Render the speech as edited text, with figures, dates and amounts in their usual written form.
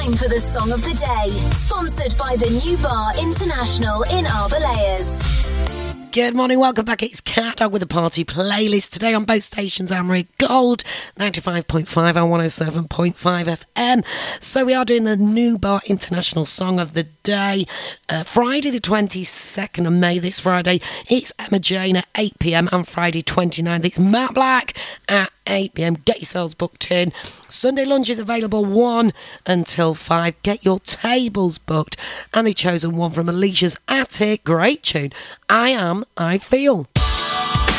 Time for the Song of the Day, sponsored by the New Bar International in Arboleas. Good morning, welcome back. It's Cat Dog with a party playlist. Today on both stations, Amrit Gold, 95.5 and 107.5 FM. So we are doing the New Bar International Song of the Day. Friday the 22nd of May, this Friday, it's Emma Jane at 8pm, and Friday 29th, it's Matt Black at 8pm. Get yourselves booked in. Sunday lunch is available 1 until 5. Get your tables booked. And the chosen one from Alicia's Attic. Great tune. I Feel.